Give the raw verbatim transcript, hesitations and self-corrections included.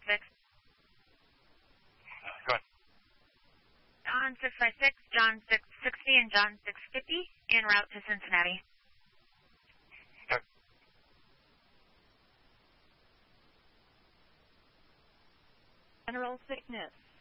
six. Go ahead. On six five six, John six sixty and John six fifty, en route to Cincinnati. Okay. General sickness.